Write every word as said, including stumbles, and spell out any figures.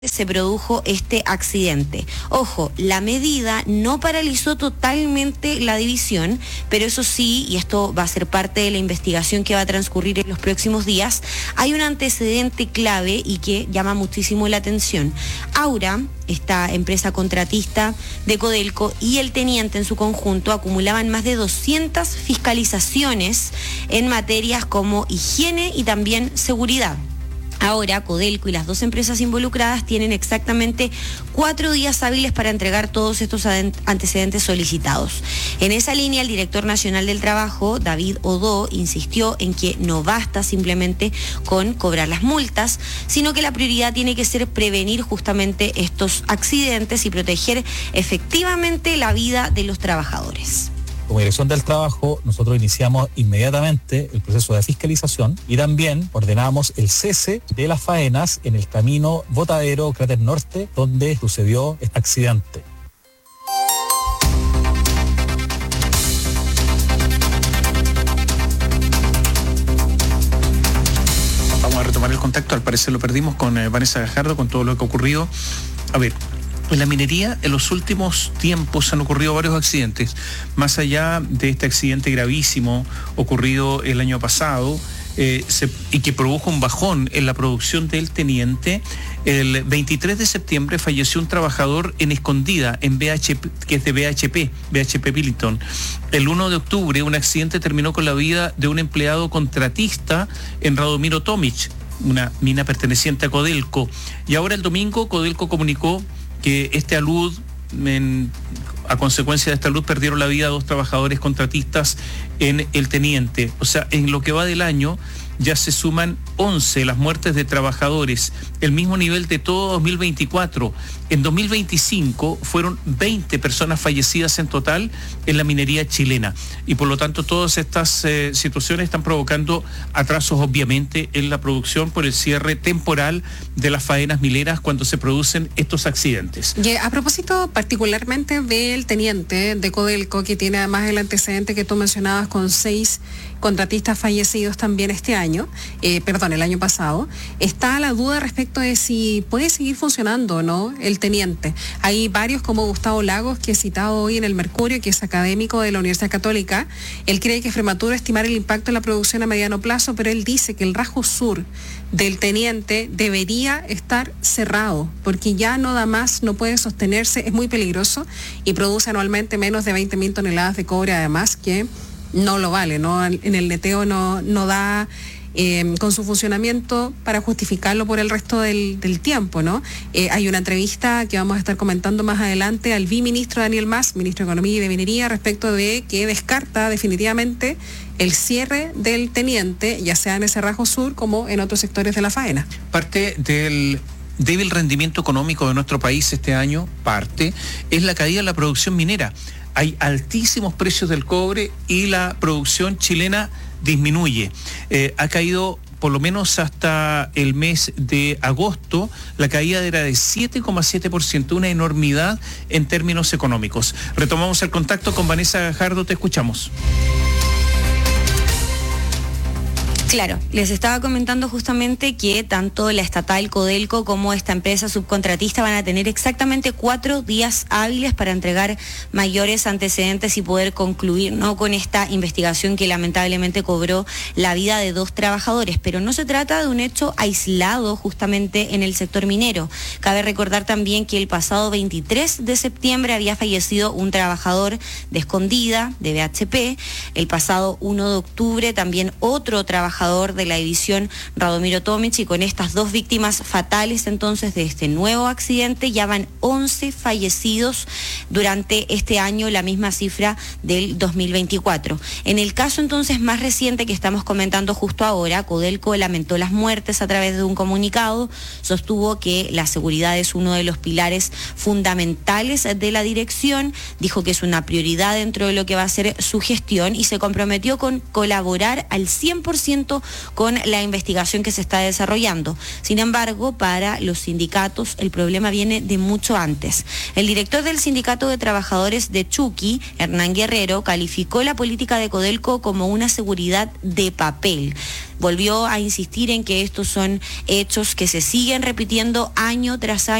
se produjo este accidente. Ojo, la medida no paralizó totalmente la división, pero eso sí, y esto va a ser parte de la investigación que va a transcurrir en los próximos días, hay un antecedente clave y que llama muchísimo la atención. Aura, esta empresa contratista de Codelco, y el teniente en su conjunto acumulaban más de doscientas fiscalizaciones en materias como higiene y también seguridad. Ahora, Codelco y las dos empresas involucradas tienen exactamente cuatro días hábiles para entregar todos estos antecedentes solicitados. En esa línea, el director nacional del trabajo, David Odó, insistió en que no basta simplemente con cobrar las multas, sino que la prioridad tiene que ser prevenir justamente estos accidentes y proteger efectivamente la vida de los trabajadores. Como Dirección del Trabajo, nosotros iniciamos inmediatamente el proceso de fiscalización y también ordenamos el cese de las faenas en el camino Botadero, Cráter Norte, donde sucedió este accidente. Vamos a retomar el contacto, al parecer lo perdimos, con eh, Vanessa Gajardo, con todo lo que ha ocurrido. A ver, en la minería, en los últimos tiempos han ocurrido varios accidentes. Más allá de este accidente gravísimo ocurrido el año pasado eh, se, y que produjo un bajón en la producción del teniente, el veintitrés de septiembre falleció un trabajador en Escondida, en B H P, que es de B H P, B H P Billiton. El uno de octubre, un accidente terminó con la vida de un empleado contratista en Radomiro Tomic, una mina perteneciente a Codelco. Y ahora el domingo, Codelco comunicó que este alud, en, a consecuencia de esta alud, perdieron la vida dos trabajadores contratistas en el teniente. O sea, en lo que va del año ya se suman once las muertes de trabajadores, el mismo nivel de todo dos mil veinticuatro. En dos mil veinticinco fueron veinte personas fallecidas en total en la minería chilena, y por lo tanto todas estas eh, situaciones están provocando atrasos obviamente en la producción por el cierre temporal de las faenas mineras cuando se producen estos accidentes. Y a propósito particularmente del teniente de Codelco, que tiene además el antecedente que tú mencionabas con seis contratistas fallecidos también este año, eh, perdón, el año pasado, está la duda respecto de si puede seguir funcionando o no el teniente. Hay varios, como Gustavo Lagos, que he citado hoy en el Mercurio, que es académico de la Universidad Católica. Él cree que es prematuro estimar el impacto en la producción a mediano plazo, pero él dice que el rasgo sur del teniente debería estar cerrado, porque ya no da más, no puede sostenerse, es muy peligroso y produce anualmente menos de veinte mil toneladas de cobre, además que no lo vale, ¿no? En el neteo no, no da eh, con su funcionamiento para justificarlo por el resto del, del tiempo, ¿no? Eh, hay una entrevista que vamos a estar comentando más adelante al viceministro Daniel Mas, ministro de Economía y de Minería, respecto de que descarta definitivamente el cierre del teniente, ya sea en ese rasgo sur como en otros sectores de la faena. Parte del débil rendimiento económico de nuestro país este año, parte, es la caída de la producción minera. Hay altísimos precios del cobre y la producción chilena disminuye. Eh, ha caído por lo menos hasta el mes de agosto, la caída era de siete coma siete por ciento, una enormidad en términos económicos. Retomamos el contacto con Vanessa Gajardo, te escuchamos. Claro, les estaba comentando justamente que tanto la estatal Codelco como esta empresa subcontratista van a tener exactamente cuatro días hábiles para entregar mayores antecedentes y poder concluir, ¿no?, con esta investigación que lamentablemente cobró la vida de dos trabajadores. Pero no se trata de un hecho aislado justamente en el sector minero. Cabe recordar también que el pasado veintitrés de septiembre había fallecido un trabajador de Escondida, de B H P. El pasado uno de octubre también otro trabajador de la división Radomiro Tomic, y con estas dos víctimas fatales entonces de este nuevo accidente ya van once fallecidos durante este año, la misma cifra del dos mil veinticuatro. En el caso entonces más reciente que estamos comentando justo ahora, Codelco lamentó las muertes a través de un comunicado, sostuvo que la seguridad es uno de los pilares fundamentales de la dirección, dijo que es una prioridad dentro de lo que va a ser su gestión y se comprometió con colaborar al cien por ciento junto con la investigación que se está desarrollando. Sin embargo, para los sindicatos el problema viene de mucho antes. El director del Sindicato de Trabajadores de Chuqui, Hernán Guerrero, calificó la política de Codelco como una seguridad de papel. Volvió a insistir en que estos son hechos que se siguen repitiendo año tras año